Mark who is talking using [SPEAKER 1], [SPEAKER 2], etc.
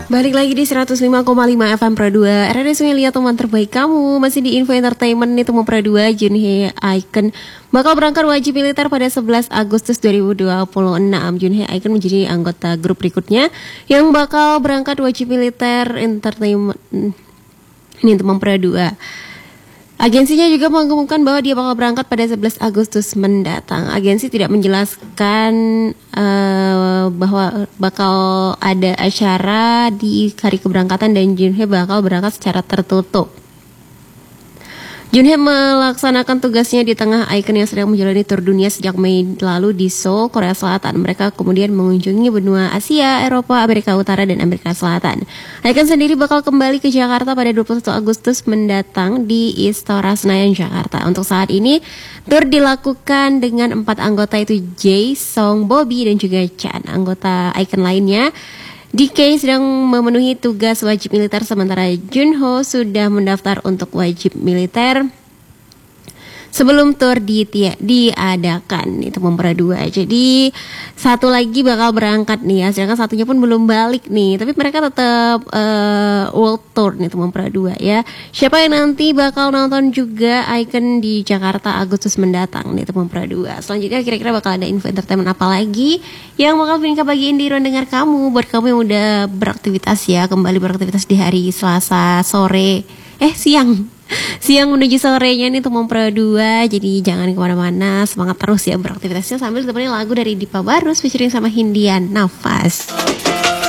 [SPEAKER 1] Balik lagi di 105,5 FM Pro 2 RRS Melia, teman terbaik kamu. Masih di Info Entertainment nih, teman Pro 2. Junhee Icon bakal berangkat wajib militer pada 11 Agustus 2026. Junhee Icon menjadi anggota grup berikutnya yang bakal berangkat wajib militer entertainment. Ini teman Pro 2. Agensinya juga mengumumkan bahwa dia bakal berangkat pada 11 Agustus mendatang. Agensi tidak menjelaskan bahwa bakal ada acara di hari keberangkatan dan Junhee bakal berangkat secara tertutup. Junhee melaksanakan tugasnya di tengah Icon yang sedang menjalani tur dunia sejak Mei lalu di Seoul, Korea Selatan. Mereka kemudian mengunjungi benua Asia, Eropa, Amerika Utara, dan Amerika Selatan. Icon sendiri bakal kembali ke Jakarta pada 21 Agustus mendatang di Istora Senayan, Jakarta. Untuk saat ini, tur dilakukan dengan 4 anggota, yaitu Jae, Song, Bobby, dan juga Chan. Anggota Icon lainnya, DK sedang memenuhi tugas wajib militer, sementara Junho sudah mendaftar untuk wajib militer sebelum tur diadakan. Itu memper 2. Jadi satu lagi bakal berangkat nih ya, sedangkan satunya pun belum balik nih. Tapi mereka tetap world tour nih, itu memper 2 ya. Siapa yang nanti bakal nonton juga Icon di Jakarta Agustus mendatang nih, itu memper 2. Selanjutnya kira-kira bakal ada info entertainment apa lagi yang bakal Vinka bagiin di ruang dengar kamu. Buat kamu yang udah beraktivitas ya, kembali beraktivitas di hari Selasa sore, siang menuju sorenya nih, teman Pro 2. Jadi jangan kemana-mana, semangat terus ya beraktivitasnya sambil temenin lagu dari Dipa Barus featuring sama Hindian, Nafas.